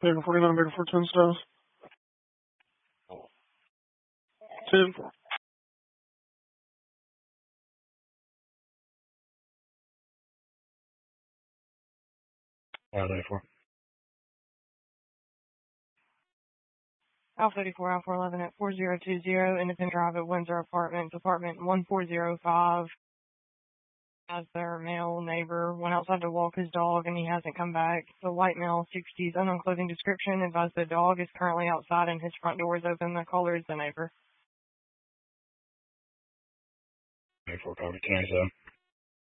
Baker 49, Baker 410 Styles. 10. Alpha 84. Alpha 84, Alpha 11 at 4020, Independent Drive at Windsor Apartments, apartment 1405. As their male neighbor went outside to walk his dog and he hasn't come back. The white male, 60s, unknown clothing description, advised the dog is currently outside and his front door is open. The caller is the neighbor. 84, copy 1087.